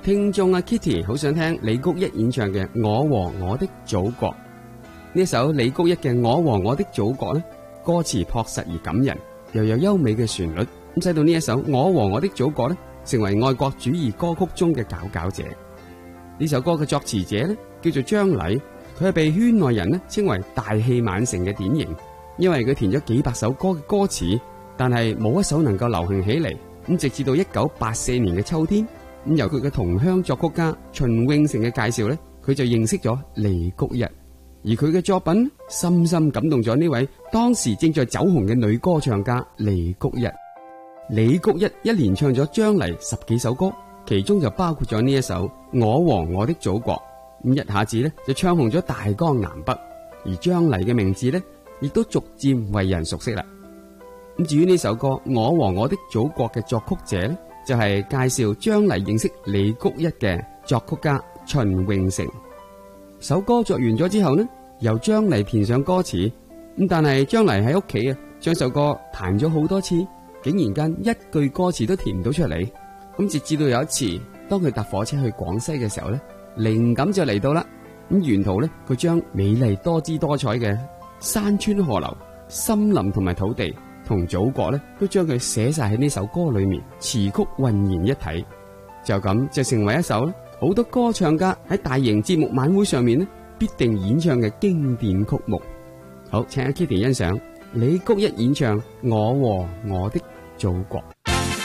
聽眾Kitty 好想聽李谷一演唱嘅《我和我的祖國》。呢首李谷一嘅《我和我的祖國》呢，歌詞樸實而感人，又有優美嘅旋律，咁使到呢一首《我和我的祖國》呢，成為愛國主義歌曲中嘅佼佼者。呢首歌嘅作詞者呢，叫做張禮，佢係被圈內人呢稱為大器晚成嘅典型，因為佢填咗幾百首歌嘅歌詞，但係冇一首能夠流行起嚟。咁直至到1984年嘅秋天，咁由佢嘅同鄉作曲家秦永成嘅介紹呢，佢就認識咗李谷一，而佢嘅作品深深感動咗呢位當時正在走紅嘅女歌唱家李谷一。李谷一一連唱咗張禮10幾首歌，其中就包括咗呢一首《我和我的祖國》，咁一下子呢就唱紅咗大江南北，而張禮嘅名字呢亦都逐漸為人熟悉啦。咁至於呢首歌《我和我的祖國》嘅作曲者呢，就係介紹張禮認識李谷一嘅作曲家秦永成。首歌作完咗之後呢，由張禮填上歌詞，咁但係張禮喺屋企啊，將首歌彈咗好多次，竟然間一句歌詞都填唔到出嚟。咁直至到有一次，當佢搭火車去廣西嘅時候呢，靈感就嚟到啦。咁沿途呢，佢將美麗多姿多彩嘅山川河流、森林同埋土地同祖國呢，都將佢寫晒喺呢首歌裏面，詞曲渾然一體，就咁就成為一首好多歌唱家喺大型節目晚會上面呢必定演唱嘅經典曲目。好，請阿 Kitty 欣賞李谷一演唱《我和我的祖國》。